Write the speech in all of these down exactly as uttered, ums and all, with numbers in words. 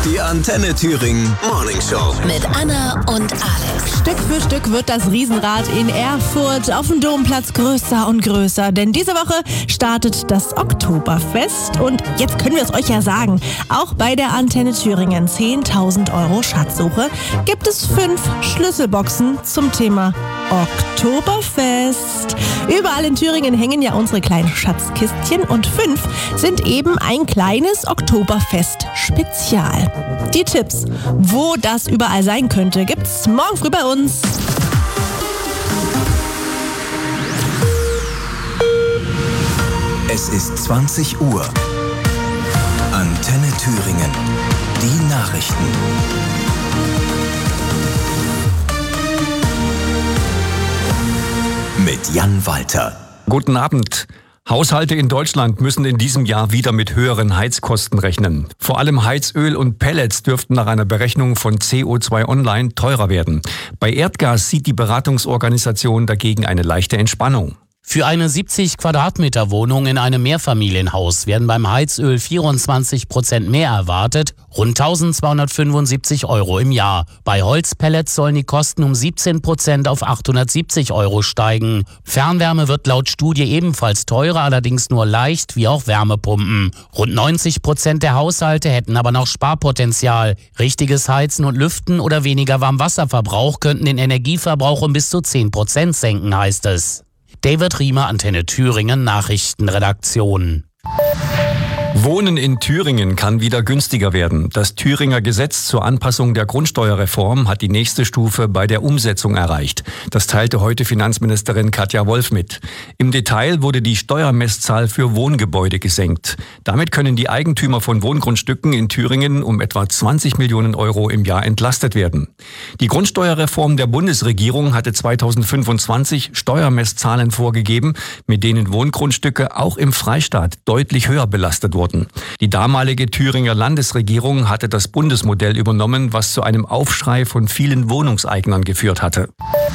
Die Antenne Thüringen Morning Show. Mit Anna und Alex. Stück für Stück wird das Riesenrad in Erfurt auf dem Domplatz größer und größer. Denn diese Woche startet das Oktoberfest. Und jetzt können wir es euch ja sagen, auch bei der Antenne Thüringen zehntausend Euro Schatzsuche gibt es fünf Schlüsselboxen zum Thema Oktoberfest. Überall in Thüringen hängen ja unsere kleinen Schatzkistchen und fünf sind eben ein kleines Oktoberfest-Spezial. Die Tipps, wo das überall sein könnte, gibt's morgen früh bei uns. Es ist zwanzig Uhr. Antenne Thüringen. Die Nachrichten. Mit Jan Walter. Guten Abend. Haushalte in Deutschland müssen in diesem Jahr wieder mit höheren Heizkosten rechnen. Vor allem Heizöl und Pellets dürften nach einer Berechnung von C O zwei Online teurer werden. Bei Erdgas sieht die Beratungsorganisation dagegen eine leichte Entspannung. Für eine siebzig Quadratmeter Wohnung in einem Mehrfamilienhaus werden beim Heizöl vierundzwanzig Prozent mehr erwartet, rund eintausendzweihundertfünfundsiebzig Euro im Jahr. Bei Holzpellets sollen die Kosten um siebzehn Prozent auf achthundertsiebzig Euro steigen. Fernwärme wird laut Studie ebenfalls teurer, allerdings nur leicht, wie auch Wärmepumpen. Rund neunzig Prozent der Haushalte hätten aber noch Sparpotenzial. Richtiges Heizen und Lüften oder weniger Warmwasserverbrauch könnten den Energieverbrauch um bis zu zehn Prozent senken, heißt es. David Riemer, Antenne Thüringen, Nachrichtenredaktion. Wohnen in Thüringen kann wieder günstiger werden. Das Thüringer Gesetz zur Anpassung der Grundsteuerreform hat die nächste Stufe bei der Umsetzung erreicht. Das teilte heute Finanzministerin Katja Wolf mit. Im Detail wurde die Steuermesszahl für Wohngebäude gesenkt. Damit können die Eigentümer von Wohngrundstücken in Thüringen um etwa zwanzig Millionen Euro im Jahr entlastet werden. Die Grundsteuerreform der Bundesregierung hatte zweitausendfünfundzwanzig Steuermesszahlen vorgegeben, mit denen Wohngrundstücke auch im Freistaat deutlich höher belastet wurden. Die damalige Thüringer Landesregierung hatte das Bundesmodell übernommen, was zu einem Aufschrei von vielen Wohnungseignern geführt hatte.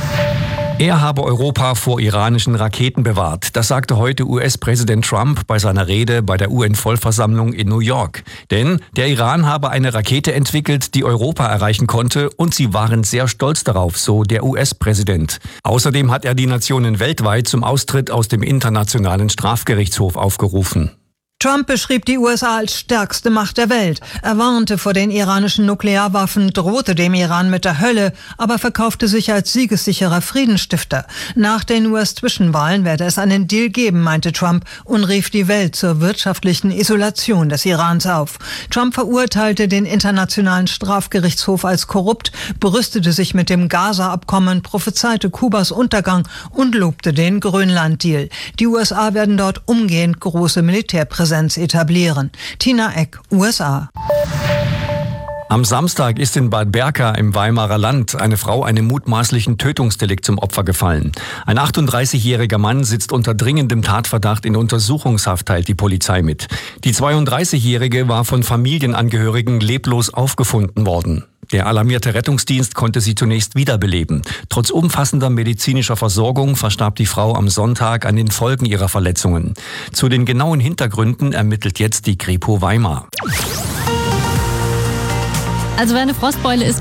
Er habe Europa vor iranischen Raketen bewahrt. Das sagte heute U S-Präsident Trump bei seiner Rede bei der U N-Vollversammlung in New York. Denn der Iran habe eine Rakete entwickelt, die Europa erreichen konnte, und sie waren sehr stolz darauf, so der U S-Präsident. Außerdem hat er die Nationen weltweit zum Austritt aus dem Internationalen Strafgerichtshof aufgerufen. Trump beschrieb die U S A als stärkste Macht der Welt. Er warnte vor den iranischen Nuklearwaffen, drohte dem Iran mit der Hölle, aber verkaufte sich als siegessicherer Friedensstifter. Nach den U S-Zwischenwahlen werde es einen Deal geben, meinte Trump und rief die Welt zur wirtschaftlichen Isolation des Irans auf. Trump verurteilte den Internationalen Strafgerichtshof als korrupt, brüstete sich mit dem Gaza-Abkommen, prophezeite Kubas Untergang und lobte den Grönland-Deal. Die U S A werden dort umgehend große Militärpräsenz etablieren. Tina Eck, U S A. Am Samstag ist in Bad Berka im Weimarer Land eine Frau einem mutmaßlichen Tötungsdelikt zum Opfer gefallen. Ein achtunddreißigjähriger Mann sitzt unter dringendem Tatverdacht in Untersuchungshaft, teilt die Polizei mit. Die zweiunddreißigjährige war von Familienangehörigen leblos aufgefunden worden. Der alarmierte Rettungsdienst konnte sie zunächst wiederbeleben. Trotz umfassender medizinischer Versorgung verstarb die Frau am Sonntag an den Folgen ihrer Verletzungen. Zu den genauen Hintergründen ermittelt jetzt die Kripo Weimar. Also wer eine Frostbeule ist,